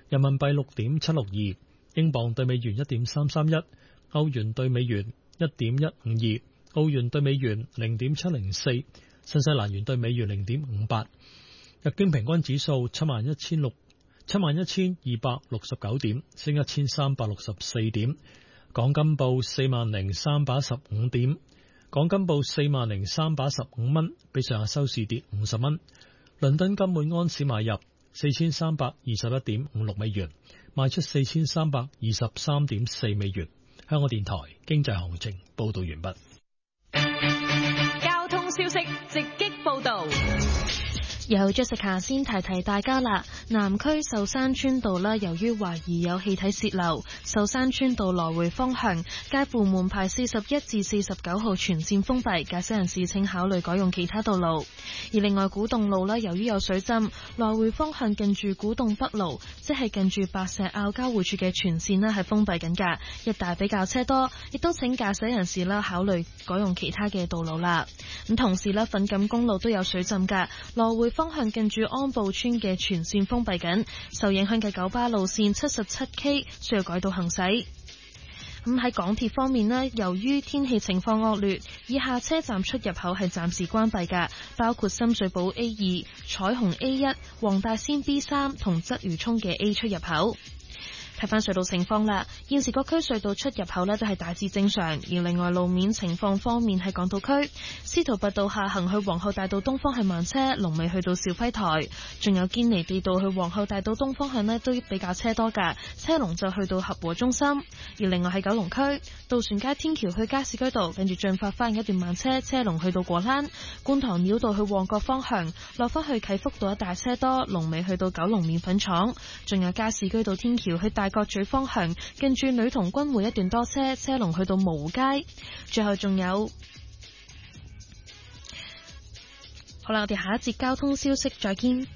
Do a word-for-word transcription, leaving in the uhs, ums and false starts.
人民幣六點七六二，英鎊對美元一點三三一，歐元對美元一點一五二，澳元對美元零點七零四，新西蘭元對美元零點五八。日經平均指數七萬一千六七萬一千二百六十九點，升一千三百六十四點。港金報四萬零三百一十五點，港金報四萬零三百一十五蚊，比上日收市跌五十蚊。倫敦金每安士買入四千三百二十一點五六美元，賣出四千三百二十三點四美元。香港電台經濟行情報道完畢。 交通消息直擊報道。 由 Jessica 先提提大家啦，南區壽山村道啦，由於懷疑有氣體洩漏，壽山村道來回方向介乎門牌四十一至四十九號全線封閉，駕駛人士請考慮改用其他道路。而另外古洞路啦，由於有水浸，來回方向近住古洞北路，即係近住白石坳交匯處嘅全線啦，係封閉緊㗎，一帶比較車多，亦都請駕駛人士啦考慮改用其他嘅道路啦。咁同時咧，粉錦公路都有水浸㗎，來回方向近住安步村嘅全線封閉緊，受影響嘅九巴路線七十七 K 需要改道行駛。咁喺港鐵方面呢，由於天氣情況惡劣，以下車站出入口係暫時關閉㗎，包括深水埗 A 二、彩虹 A 一、黃大仙 B 三同鰂魚涌嘅 A 出入口。睇翻隧道情況啦，現時各區隧道出入口呢都係大致正常，而另外路面情況方面喺港島區，司徒拔道下行去皇后大道東方係慢車，龍尾去到肇輝台，仲有堅尼地道去皇后大道東方向呢都比較車多㗎，車龍就去到合和中心。而另外喺九龍區，渡船街天橋去加士居道，跟住進發翻一段慢車，車龍去到果欄。觀塘繞道去旺角方向，落翻去啟福道一大車多，龍尾去到九龍麵粉廠。仲有加士居道天橋去大角咀方向，近住女童軍會一段多車，車龍去到蕪湖街。最後仲有，好啦，我哋下一節交通消息再見。